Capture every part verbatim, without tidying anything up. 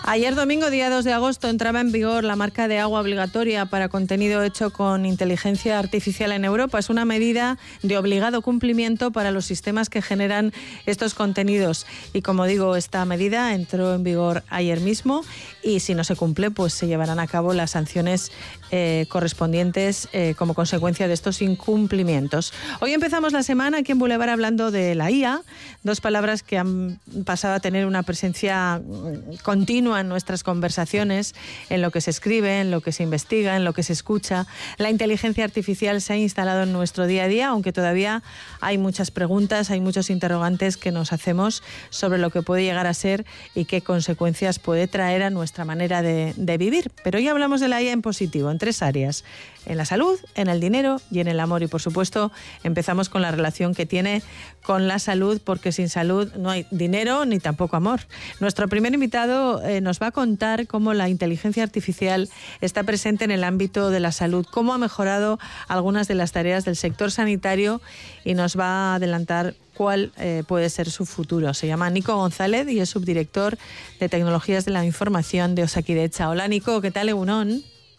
Ayer domingo, día dos de agosto, entraba en vigor la marca de agua obligatoria para contenido hecho con inteligencia artificial en Europa. Es una medida de obligado cumplimiento para los sistemas que generan estos contenidos. Y como digo, esta medida entró en vigor ayer mismo y si no se cumple, pues se llevarán a cabo las sanciones eh, correspondientes eh, como consecuencia de estos incumplimientos. Hoy empezamos la semana aquí en Boulevard hablando de la I A, dos palabras que han pasado a tener una presencia continua en nuestras conversaciones, en lo que se escribe, en lo que se investiga, en lo que se escucha. La inteligencia artificial se ha instalado en nuestro día a día, aunque todavía hay muchas preguntas, hay muchos interrogantes que nos hacemos sobre lo que puede llegar a ser y qué consecuencias puede traer a nuestra manera de, de vivir. Pero hoy hablamos de la I A en positivo, en tres áreas: en la salud, en el dinero y en el amor. Y por supuesto empezamos con la relación que tiene con la salud, porque sin salud no hay dinero ni tampoco amor. Nuestro primer invitado eh, nos va a contar cómo la inteligencia artificial está presente en el ámbito de la salud, cómo ha mejorado algunas de las tareas del sector sanitario y nos va a adelantar cuál eh, puede ser su futuro. Se llama Nico González y es subdirector de Tecnologías de la Información de Osakidetza. Hola Nico, ¿qué tal, Egunon?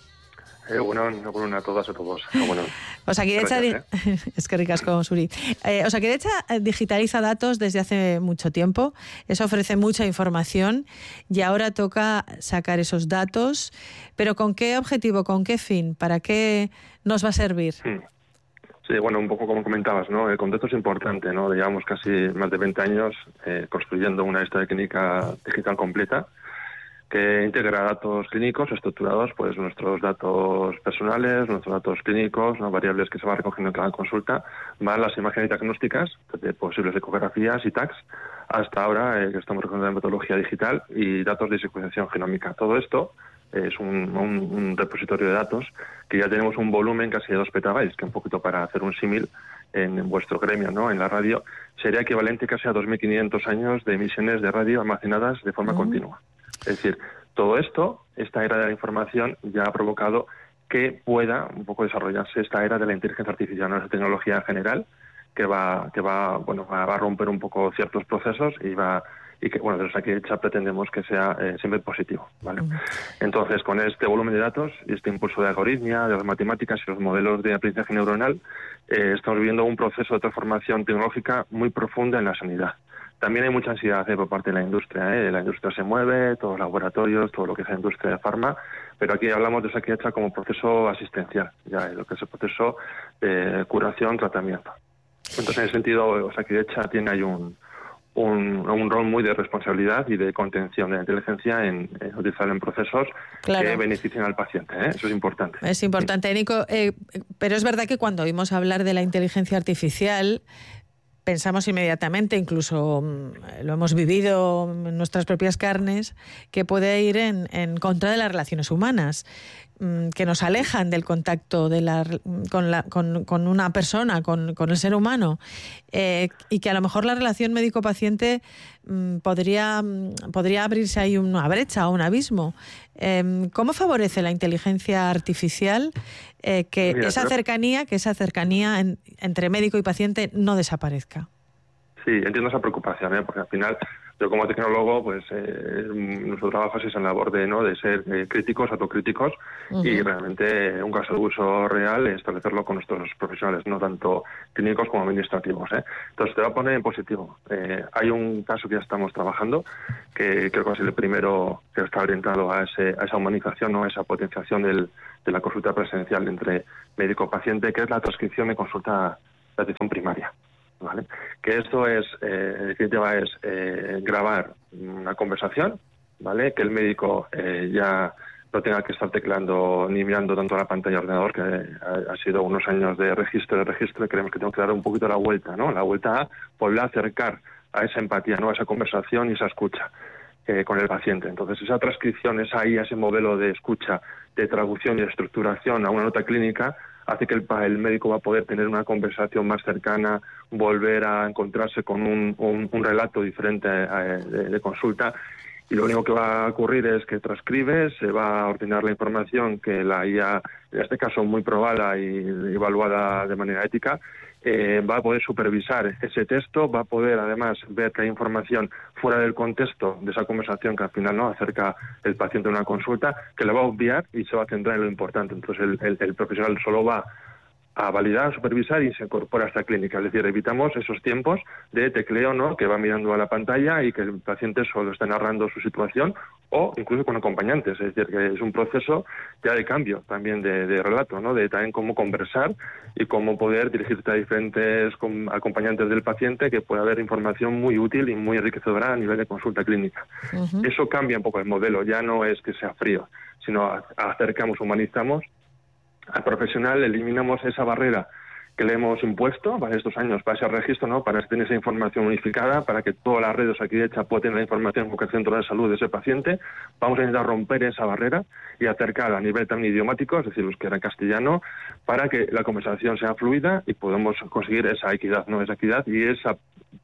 Egunon, egunon a todas y a todos. Egunon. Osakidetza, eh. es que ricasco, Suri. Eh, Osakidetza digitaliza datos desde hace mucho tiempo, eso ofrece mucha información y ahora toca sacar esos datos, pero ¿con qué objetivo, con qué fin, para qué nos va a servir? Sí, sí, bueno, un poco como comentabas, ¿no? El contexto es importante, ¿no? Llevamos casi más de veinte años eh, construyendo una historia clínica digital completa que integra datos clínicos estructurados, pues nuestros datos personales, nuestros datos clínicos, ¿no? Variables que se van recogiendo en cada consulta, más las imágenes diagnósticas de posibles ecografías y tags, hasta ahora eh, que estamos recogiendo en metodología digital y datos de secuenciación genómica. Todo esto es un, un, un repositorio de datos que ya tenemos un volumen casi de dos petabytes, que un poquito para hacer un símil en, en vuestro gremio, ¿no? En la radio, sería equivalente casi a dos mil quinientos años de emisiones de radio almacenadas de forma uh-huh. continua. Es decir, todo esto, esta era de la información, ya ha provocado que pueda un poco desarrollarse esta era de la inteligencia artificial, ¿no? Esa tecnología en general que va, que va, bueno, va a romper un poco ciertos procesos y va y que, bueno, desde aquí hecha pretendemos que sea eh, siempre positivo, ¿vale? Uh-huh. Entonces, con este volumen de datos y este impulso de algoritmia, de las matemáticas y los modelos de aprendizaje neuronal, eh, estamos viviendo un proceso de transformación tecnológica muy profunda en la sanidad. También hay mucha ansiedad eh, por parte de la industria. Eh. La industria se mueve, todos los laboratorios, todo lo que es la industria de farma, pero aquí hablamos de Osakidetza como proceso asistencial, ya lo que es el proceso de curación, tratamiento. Entonces, en ese sentido, Osakidetza tiene ahí un, un, un rol muy de responsabilidad y de contención de la inteligencia en, en utilizarlo en procesos claro. que beneficien al paciente. ¿eh? Eso es importante. Es importante, Nico. Eh, pero es verdad que cuando oímos hablar de la inteligencia artificial, pensamos inmediatamente, incluso lo hemos vivido en nuestras propias carnes, que puede ir en, en contra de las relaciones humanas, que nos alejan del contacto de la, con, la, con, con una persona, con, con el ser humano, eh, y que a lo mejor la relación médico-paciente mmm, podría, podría abrirse ahí una brecha o un abismo. Eh, ¿Cómo favorece la inteligencia artificial eh, que Mira, esa cercanía, que esa cercanía en, entre médico y paciente no desaparezca? Sí, entiendo esa preocupación, ¿eh? Porque al final yo como tecnólogo, pues eh, nuestro trabajo es esa labor de no de ser eh, críticos, autocríticos uh-huh. y realmente un caso de uso real establecerlo con nuestros profesionales, no tanto clínicos como administrativos. ¿eh? Entonces te voy a poner en positivo. Eh, hay un caso que ya estamos trabajando que creo que va a ser el primero que está orientado a, ese, a esa humanización, ¿no? A esa potenciación del, de la consulta presencial entre médico-paciente, que es la transcripción de consulta de atención primaria. ¿Vale? Que esto es, eh, en definitiva, es eh, grabar una conversación, ¿vale? Que el médico eh, ya no tenga que estar tecleando ni mirando tanto a la pantalla del ordenador, que ha, ha sido unos años de registro, de registro, y creemos que tenemos que dar un poquito la vuelta, ¿no? La vuelta a volver a acercar a esa empatía, ¿no? A esa conversación y esa escucha eh, con el paciente. Entonces, esa transcripción, esa ahí, ese modelo de escucha, de traducción y de estructuración a una nota clínica, hace que el, el médico va a poder tener una conversación más cercana, volver a encontrarse con un, un, un relato diferente eh, de, de consulta, y lo único que va a ocurrir es que transcribe, se va a ordenar la información que la I A, en este caso muy probada y evaluada de manera ética, eh, va a poder supervisar ese texto, va a poder además ver que hay información fuera del contexto de esa conversación que al final no acerca el paciente a una consulta, que le va a obviar y se va a centrar en lo importante. Entonces el, el, el profesional solo va a validar, a supervisar y se incorpora a esta clínica. Es decir, evitamos esos tiempos de tecleo, ¿no?, que va mirando a la pantalla y que el paciente solo está narrando su situación, o incluso con acompañantes. Es decir, que es un proceso ya de cambio también de, de relato, ¿no?, de también cómo conversar y cómo poder dirigirte a diferentes acompañantes del paciente, que puede haber información muy útil y muy enriquecedora a nivel de consulta clínica. Uh-huh. Eso cambia un poco el modelo, ya no es que sea frío, sino acercamos, humanizamos al profesional, eliminamos esa barrera que le hemos impuesto para estos años, para ese registro, ¿no?, para tener esa información unificada, para que todas las redes aquí de hecha puedan tener la información con el centro de salud de ese paciente. Vamos a intentar romper esa barrera y acercar a nivel también idiomático, es decir, los que eran castellano, para que la conversación sea fluida y podamos conseguir esa equidad, ¿no?, esa equidad y esa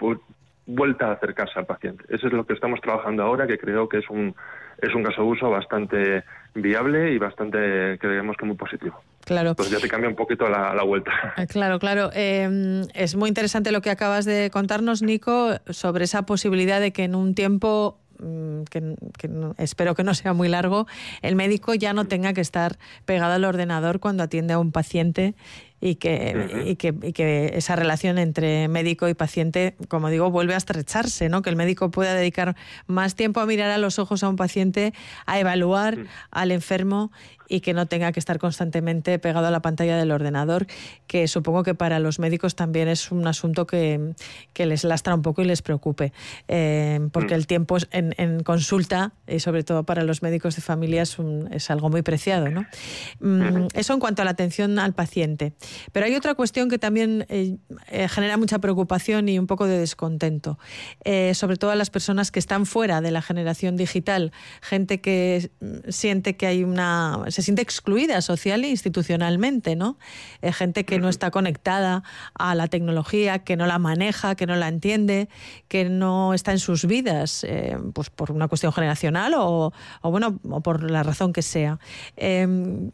vuelta a acercarse al paciente. Eso es lo que estamos trabajando ahora, que creo que es un es un caso de uso bastante viable y bastante, creemos que muy positivo. Claro. Entonces ya te cambia un poquito la, la vuelta. Claro, claro. Eh, es muy interesante lo que acabas de contarnos, Nico, sobre esa posibilidad de que en un tiempo que, que no, espero que no sea muy largo, el médico ya no tenga que estar pegado al ordenador cuando atiende a un paciente y que, uh-huh. y que, y que esa relación entre médico y paciente, como digo, vuelve a estrecharse, ¿no? Que el médico pueda dedicar más tiempo a mirar a los ojos a un paciente, a evaluar uh-huh. al enfermo y que no tenga que estar constantemente pegado a la pantalla del ordenador, que supongo que para los médicos también es un asunto que, que les lastra un poco y les preocupe, eh, porque uh-huh. el tiempo en, en consulta, y sobre todo para los médicos de familia, es, un, es algo muy preciado, ¿no? Uh-huh. Eso en cuanto a la atención al paciente. Pero hay otra cuestión que también eh, eh, genera mucha preocupación y un poco de descontento, eh, sobre todo a las personas que están fuera de la generación digital, gente que siente que hay una... se siente excluida social e institucionalmente, ¿no? Eh, gente que no está conectada a la tecnología, que no la maneja, que no la entiende, que no está en sus vidas, eh, pues por una cuestión generacional o, o bueno, o por la razón que sea. Eh,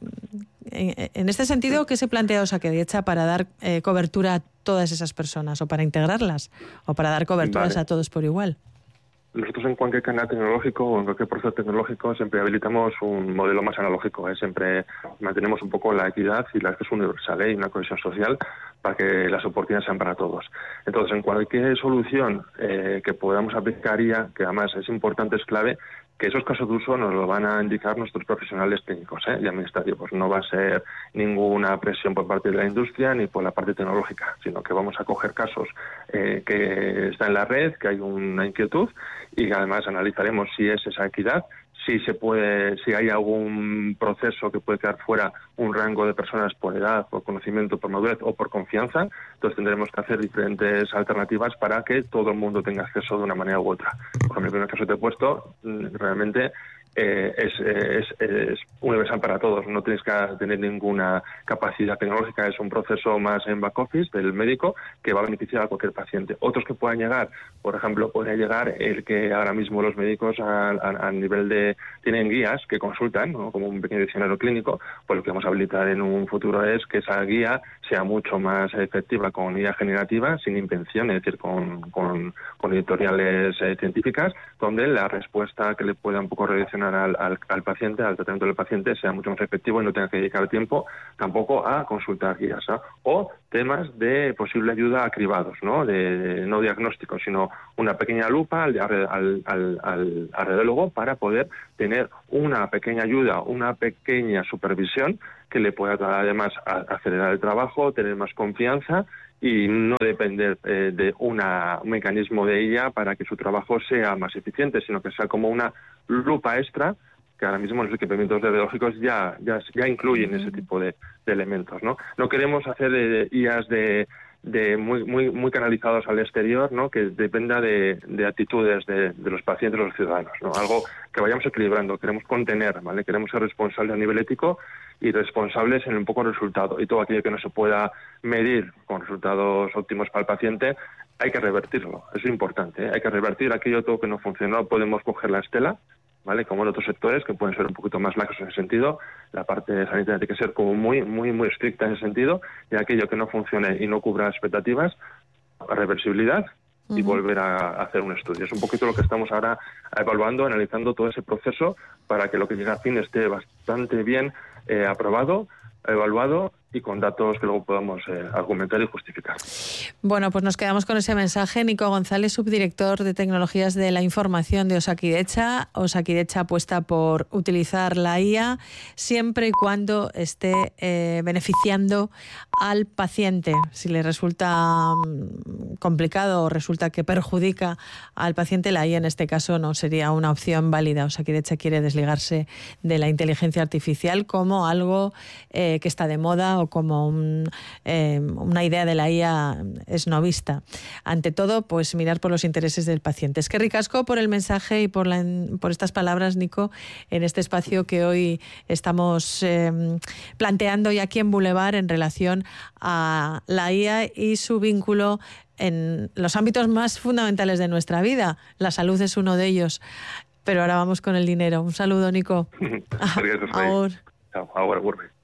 En, en este sentido, ¿qué se plantea Osakidetza para dar eh, cobertura a todas esas personas o para integrarlas o para dar coberturas vale. a todos por igual? Nosotros en cualquier canal tecnológico o en cualquier proceso tecnológico siempre habilitamos un modelo más analógico, ¿eh? Siempre mantenemos un poco la equidad y la acceso universal, ¿eh? y una cohesión social para que las oportunidades sean para todos. Entonces, en cualquier solución eh, que podamos aplicar I A, que además es importante, es clave, que esos casos de uso nos lo van a indicar nuestros profesionales técnicos ¿eh? y administrativos. No va a ser ninguna presión por parte de la industria ni por la parte tecnológica, sino que vamos a coger casos eh, que están en la red, que hay una inquietud y además analizaremos si es esa equidad, si se puede, si hay algún proceso que puede quedar fuera un rango de personas por edad, por conocimiento, por madurez o por confianza. Entonces tendremos que hacer diferentes alternativas para que todo el mundo tenga acceso de una manera u otra. Por ejemplo, el primer caso que te he puesto, realmente eh, es, es, es universal para todos. No tienes que tener ninguna capacidad tecnológica. Es un proceso más en back office del médico que va a beneficiar a cualquier paciente. Otros que puedan llegar, por ejemplo, puede llegar el que ahora mismo los médicos a, a, a nivel de tienen guías que consultan, ¿no? Como un pequeño diccionario clínico. Pues lo que vamos a habilitar en un futuro es que esa guía sea mucho más efectiva con guía generativa, sin invención, es decir, con, con, con editoriales eh, científicas, donde la respuesta que le pueda un poco redireccionar al, al, al paciente, al tratamiento del paciente, sea mucho más efectivo y no tenga que dedicar tiempo tampoco a consultar guías, ¿no? O temas de posible ayuda a cribados, ¿no? De, de no diagnóstico, sino una pequeña lupa al, al, al, al, al radiólogo para poder tener una pequeña ayuda, una pequeña supervisión que le pueda además acelerar el trabajo, tener más confianza y no depender eh, de una, un mecanismo de ella para que su trabajo sea más eficiente, sino que sea como una lupa extra que ahora mismo los equipamientos radiológicos ya ya, ya incluyen uh-huh. ese tipo de, de elementos, ¿no? No queremos hacer eh, I As de de muy muy muy canalizados al exterior, ¿no? Que dependa de, de actitudes de, de los pacientes, de los ciudadanos, ¿no? Algo que vayamos equilibrando. Queremos contener, ¿vale? Queremos ser responsables a nivel ético y responsables en un poco el resultado. Y todo aquello que no se pueda medir con resultados óptimos para el paciente, hay que revertirlo. Eso es importante, ¿eh? Hay que revertir aquello todo que no funciona. No podemos coger la estela ¿vale? Como en otros sectores que pueden ser un poquito más laxos en ese sentido, la parte sanitaria tiene que ser como muy, muy, muy estricta en ese sentido, y aquello que no funcione y no cubra expectativas, reversibilidad y uh-huh. volver a hacer un estudio. Es un poquito lo que estamos ahora evaluando, analizando todo ese proceso para que lo que llegue a fin esté bastante bien eh, aprobado, evaluado y con datos que luego podamos eh, argumentar y justificar. Bueno, pues nos quedamos con ese mensaje. Nico González, subdirector de Tecnologías de la Información de Osakidetza. Osakidetza apuesta por utilizar la I A siempre y cuando esté eh, beneficiando al paciente. Si le resulta complicado o resulta que perjudica al paciente, la I A en este caso no sería una opción válida. Osakidetza quiere desligarse de la inteligencia artificial como algo eh, que está de moda o como un, eh, una idea de la I A esnovista. Ante todo, pues mirar por los intereses del paciente. Es que ricasco por el mensaje y por, la, por estas palabras, Nico, en este espacio que hoy estamos eh, planteando ya aquí en Boulevard en relación a la I A y su vínculo en los ámbitos más fundamentales de nuestra vida. La salud es uno de ellos. Pero ahora vamos con el dinero. Un saludo, Nico. Ahora,